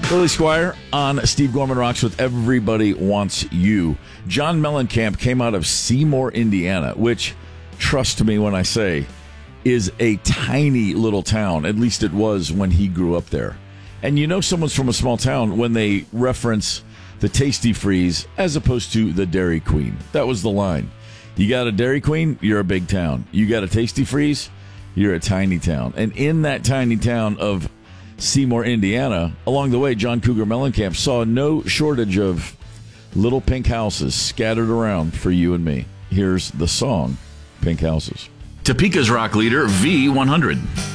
Billy Squire on Steve Gorman Rocks with Everybody Wants You. John Mellencamp came out of Seymour, Indiana, which, trust me when I say, is a tiny little town. At least it was when he grew up there. And you know someone's from a small town when they reference the Tasty Freeze as opposed to the Dairy Queen. That was the line. You got a Dairy Queen, you're a big town. You got a Tasty Freeze, you're a tiny town. And in that tiny town of Seymour, Indiana, along the way, John Cougar Mellencamp saw no shortage of little pink houses scattered around for you and me. Here's the song, Pink Houses. Topeka's rock leader, V100.